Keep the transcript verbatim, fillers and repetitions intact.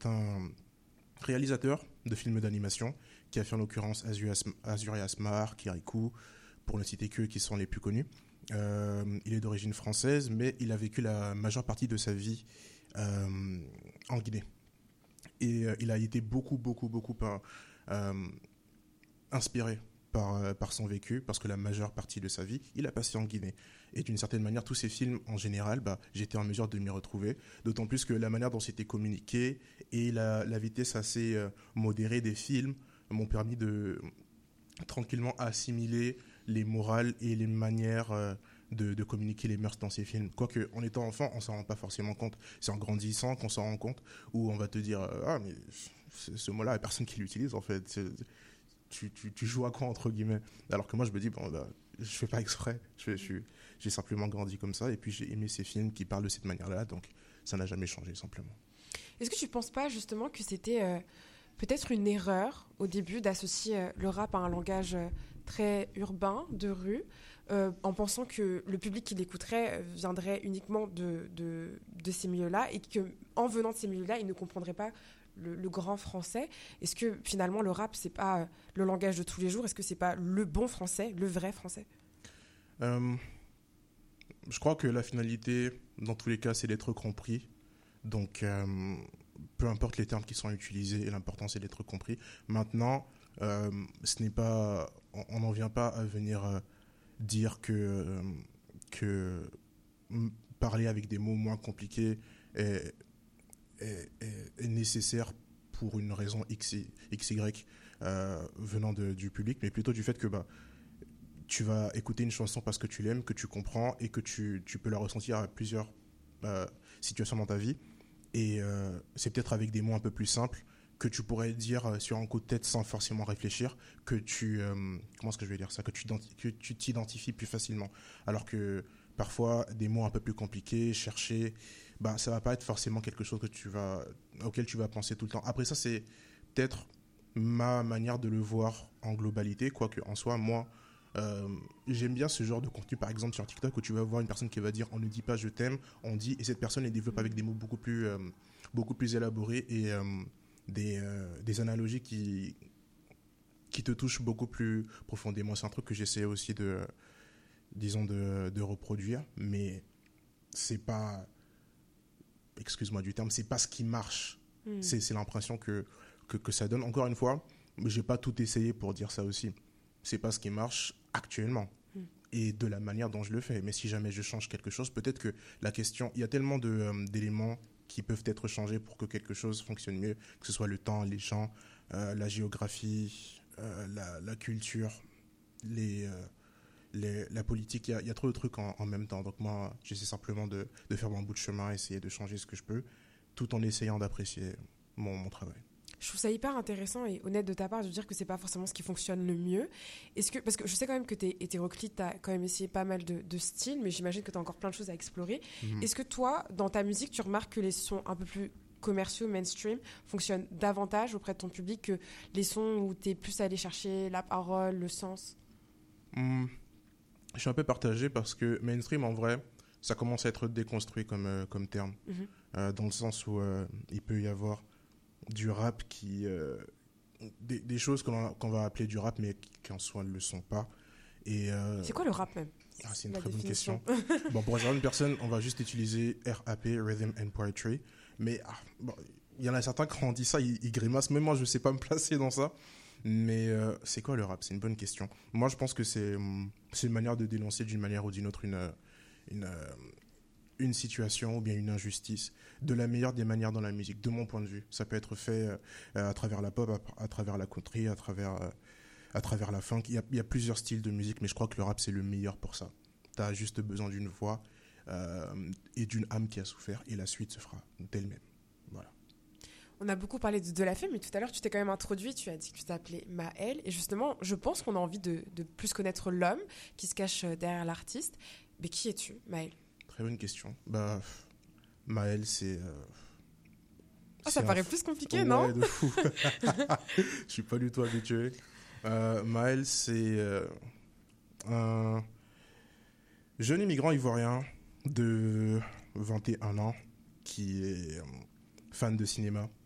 un réalisateur de films d'animation qui a fait en l'occurrence Azur et Asmar, Kirikou, pour ne citer que qui sont les plus connus. Euh, il est d'origine française, mais il a vécu la majeure partie de sa vie euh, en Guinée. Et euh, il a été beaucoup, beaucoup, beaucoup euh, inspiré par, euh, par son vécu, parce que la majeure partie de sa vie, il a passé en Guinée. Et d'une certaine manière, tous ces films, en général, bah, j'étais en mesure de m'y retrouver, d'autant plus que la manière dont c'était communiqué et la, la vitesse assez euh, modérée des films m'ont permis de tranquillement assimiler les morales et les manières euh, de, de communiquer les mœurs dans ces films. Quoique, en étant enfant, on s'en rend pas forcément compte. C'est en grandissant qu'on s'en rend compte, où on va te dire euh, ah mais ce mot-là, il n'y a personne qui l'utilise en fait. C'est, tu, tu, tu joues à quoi entre guillemets? Alors que moi, je me dis bon, bah, je fais pas exprès. Je, je, j'ai simplement grandi comme ça, et puis j'ai aimé ces films qui parlent de cette manière-là, donc ça n'a jamais changé simplement. Est-ce que tu penses pas justement que c'était euh, peut-être une erreur au début d'associer euh, le rap à un langage euh, très urbain, de rue, euh, en pensant que le public qui l'écouterait euh, viendrait uniquement de, de, de ces milieux-là, et qu'en venant de ces milieux-là, il ne comprendrait pas le, le grand français? Est-ce que finalement le rap, c'est pas euh, le langage de tous les jours? Est-ce que c'est pas le bon français, le vrai français? euh, Je crois que la finalité, dans tous les cas, c'est d'être compris. Donc, euh, peu importe les termes qui sont utilisés, l'important c'est d'être compris. Maintenant, euh, ce n'est pas, on n'en vient pas à venir euh, dire que, euh, que m- parler avec des mots moins compliqués est, est, est, est nécessaire pour une raison X, X Y euh, venant de, du public, mais plutôt du fait que bah, tu vas écouter une chanson parce que tu l'aimes, que tu comprends et que tu, tu peux la ressentir à plusieurs euh, situations dans ta vie. Et euh, c'est peut-être avec des mots un peu plus simples que tu pourrais dire euh, sur un coup de tête sans forcément réfléchir, que tu, euh, comment est-ce que je vais dire ça, que tu, que tu t'identifies plus facilement. Alors que parfois, des mots un peu plus compliqués, cherchés, bah, ça va pas être forcément quelque chose que tu vas, auquel tu vas penser tout le temps. Après ça, c'est peut-être ma manière de le voir en globalité, quoique en soi, moi, Euh, j'aime bien ce genre de contenu, par exemple sur TikTok, où tu vas voir une personne qui va dire on ne dit pas je t'aime, on dit, et cette personne les développe avec des mots beaucoup plus, euh, beaucoup plus élaborés et euh, des, euh, des analogies qui, qui te touchent beaucoup plus profondément. C'est un truc que j'essaie aussi de, disons, de, de reproduire, mais c'est pas, excuse-moi du terme, c'est pas ce qui marche. Mm. C'est, c'est l'impression que, que, que ça donne. Encore une fois, j'ai pas tout essayé pour dire ça aussi. C'est pas ce qui marche actuellement mm. et de la manière dont je le fais. Mais si jamais je change quelque chose, peut-être que la question... Il y a tellement de, euh, d'éléments qui peuvent être changés pour que quelque chose fonctionne mieux, que ce soit le temps, les gens, euh, la géographie, euh, la, la culture, les, euh, les, la politique. Il y a, il y a trop de trucs en, en même temps. Donc moi, j'essaie simplement de, de faire mon bout de chemin, essayer de changer ce que je peux, tout en essayant d'apprécier mon, mon travail. Je trouve ça hyper intéressant et honnête de ta part de dire que c'est pas forcément ce qui fonctionne le mieux. Est-ce que, parce que je sais quand même que tu es hétéroclite, tu as quand même essayé pas mal de, de styles, mais j'imagine que tu as encore plein de choses à explorer. Mmh. Est-ce que toi, dans ta musique, tu remarques que les sons un peu plus commerciaux, mainstream, fonctionnent davantage auprès de ton public que les sons où tu es plus allé chercher la parole, le sens? mmh. Je suis un peu partagé parce que mainstream, en vrai, ça commence à être déconstruit comme, euh, comme terme, mmh. euh, dans le sens où euh, il peut y avoir du rap qui euh, des, des choses qu'on, qu'on va appeler du rap mais qui, qui en soi ne le sont pas. Et euh, c'est quoi le rap même? Ah, c'est une La très définition. Bonne question. Bon, pour une personne, on va juste utiliser R A P, Rhythm and Poetry, mais ah, bon, il y en a certains quand on dit ça, ils, ils grimacent. Même moi, je ne sais pas me placer dans ça. Mais euh, c'est quoi le rap? C'est une bonne question. Moi, je pense que c'est, c'est une manière de dénoncer d'une manière ou d'une autre une, une, une une situation ou bien une injustice de la meilleure des manières dans la musique, de mon point de vue. Ça peut être fait euh, à travers la pop, à, à travers la country, à travers, euh, à travers la funk. Il y, a, il y a plusieurs styles de musique, mais je crois que le rap, c'est le meilleur pour ça. Tu as juste besoin d'une voix euh, et d'une âme qui a souffert, et la suite se fera d'elle-même. Voilà. On a beaucoup parlé de, de la femme, mais tout à l'heure, tu t'es quand même introduit, tu as dit que tu t'appelais Maël, et justement, je pense qu'on a envie de, de plus connaître l'homme qui se cache derrière l'artiste. Mais qui es-tu, Maël? Très bonne question. Bah, Maël, c'est... Euh, oh, ça paraît f... plus compliqué, ouais, non? De fou. Je suis pas du tout habitué. Euh, Maël, c'est euh, un jeune immigrant ivoirien de vingt et un ans qui est euh, fan de cinéma,